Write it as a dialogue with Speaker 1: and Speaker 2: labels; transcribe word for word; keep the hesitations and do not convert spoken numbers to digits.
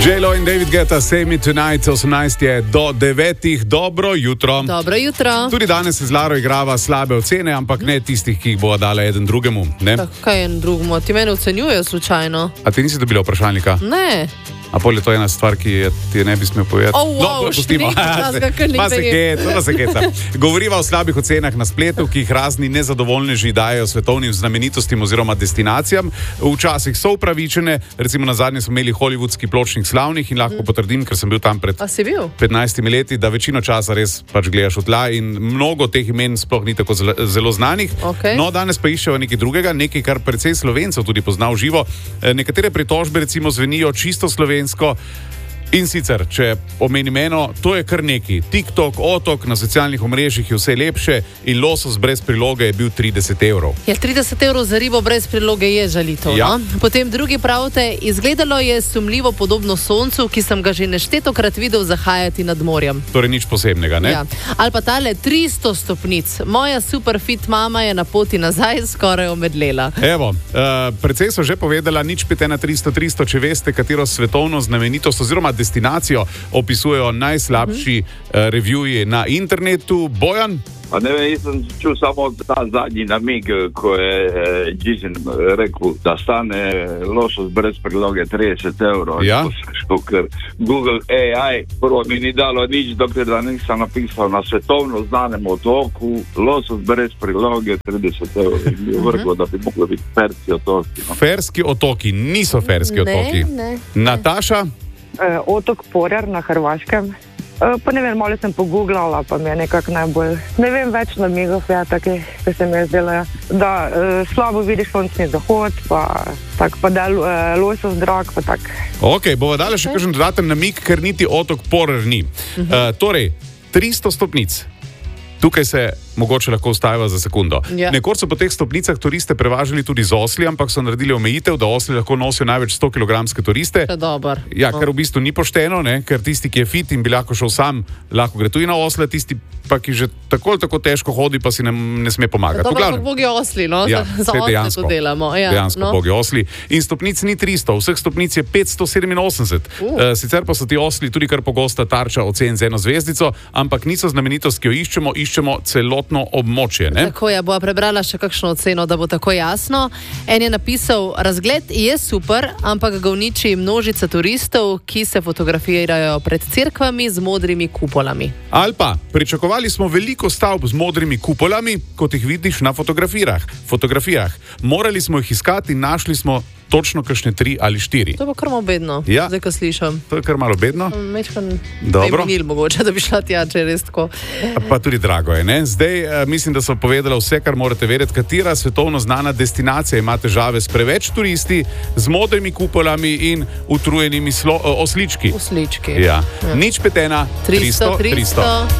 Speaker 1: J-Lo in David Guetta, Say Me Tonight, osemnajst je do devetih, dobro jutro.
Speaker 2: Dobro jutro.
Speaker 1: Tudi danes se z Laro igrava slabe ocene, ampak ne tistih, ki jih bo dala eden drugemu. Ne?
Speaker 2: Tak, kaj en drugemu? Ti mene ocenjujejo slučajno?
Speaker 1: A ti nisi dobila vprašalnika?
Speaker 2: Ne.
Speaker 1: A pol je to ena stvar, ki je, ti je ne bi smel povedati.
Speaker 2: Oh, wow,
Speaker 1: no, pustimo.
Speaker 2: Ma
Speaker 1: se keca, ma se keca. Govoriva o slabih ocenah na spletu, ki jih razni nezadovoljneži dajo svetovnim znamenitostim oziroma destinacijam. Včasih so upravičene, recimo na zadnje smo imeli hollywoodski pločnik slavnih in lahko potrdim, ker sem bil tam pred petnajstimi leti, da večino časa res pač gledaš v tla in mnogo teh imen sploh ni tako zelo znanih.
Speaker 2: Okay.
Speaker 1: No, danes pa iščejo nekaj drugega, nekaj, kar precej Slovencev tudi pozna v živo. Nekatere pritožbe recimo zvenijo čisto slovensko. In sicer, če omenim eno, to je kar neki. TikTok, otok, na socialnih omrežjih je vse lepše in losos brez priloge je bil trideset evrov.
Speaker 2: Ja, trideset evrov za ribo brez priloge je žalitev,
Speaker 1: ja.
Speaker 2: No? Potem drugi pravite, izgledalo je sumljivo podobno soncu, ki sem ga že neštetokrat videl zahajati nad morjem.
Speaker 1: Torej nič posebnega, ne?
Speaker 2: Ja. Ali pa tale tristo stopnic. Moja super fit mama je na poti nazaj skoraj omedlela.
Speaker 1: Evo, uh, precej so že povedala, nič pet ena tristo tristo, če veste, katero svetovno znamenitost oziroma destinacijo opisujejo najslabši uh, reviewji na internetu. Bojan?
Speaker 3: Pa ne vem, jaz sem čul samo ta zadnji namig, ko je eh, Gizin rekel, da stane losos brez priloge trideset evrov.
Speaker 1: Ja.
Speaker 3: Ker Google A I prvo mi ni dalo nič, dokler da nisem napisal na svetovno znanem otoku losos brez priloge trideset evrov. In bi vrgo, da bi moglo biti Ferski otoki. No.
Speaker 1: Ferski otoki, niso Ferski otoki.
Speaker 2: Ne, ne.
Speaker 1: Nataša?
Speaker 4: Uh, otok Porer na Hrvaškem. Uh, pa ne vem, malo sem pogooglala, pa mi je nekako najbolj, ne vem, več namigov, ja, taki, ki se mi je zdelo, da uh, slabo vidiš sončni zahod, pa tak, pa da uh, losos drag, pa tak.
Speaker 1: Ok, bova dala še kakšen dodaten namig, ker niti otok Porer ni. Uh, torej, tristo stopnic. Tukaj se mogoče lahko ustaviva za sekundo.
Speaker 2: Ja.
Speaker 1: Nekoč so po teh stopnicah turiste prevažali tudi z osli, ampak so naredili omejitev, da osli lahko nosijo največ sto kilogramske turiste.
Speaker 2: To je dober.
Speaker 1: Ja, kar v bistvu ni pošteno, ne? Ker tisti, ki je fit in bi lahko šel sam, lahko gre tudi na osle, tisti pa, ki že tako ali tako težko hodi, pa si ne, ne sme pomagati.
Speaker 2: Dobro, ampak bogi osli, no?
Speaker 1: Ja,
Speaker 2: za za osle to delamo. Ja,
Speaker 1: dejansko
Speaker 2: no?
Speaker 1: bogi osli. In stopnic ni tristo, vseh stopnic je petsto sedeminosemdeset. Uh. Uh, sicer pa so ti osli tudi kar pogosta tarča ocen z eno zvezdico, ampak niso znamenitost, ki jo iščemo, iščemo celotno območje. Ne?
Speaker 2: Tako je, bova prebrala še kakšno oceno, da bo tako jasno. En je napisal, razgled je super, ampak ga uniči množica turistov, ki se fotografirajo pred cerkvami z modrimi kupolami.
Speaker 1: Ali pa, pričakovali smo veliko stavb z modrimi kupolami, kot jih vidiš na fotografijah. fotografijah. Morali smo jih iskati in našli smo točno kakšne tri ali štiri.
Speaker 2: To je pa kar malo bedno,
Speaker 1: ja.
Speaker 2: Zdaj, ko slišam.
Speaker 1: To je kar malo bedno.
Speaker 2: Mečkan
Speaker 1: Dobro.
Speaker 2: Minil mogoče, da bi šla tja, če je res tako.
Speaker 1: Pa tudi drago je, ne? Zdaj eh, mislim, da so povedala vse, kar morate vedeti, katera svetovno znana destinacija ima težave s preveč turisti, z modrimi kupolami in utrujenimi slo, oslički.
Speaker 2: Oslički.
Speaker 1: Ja. Ja. Nič pet ena tristo tristo.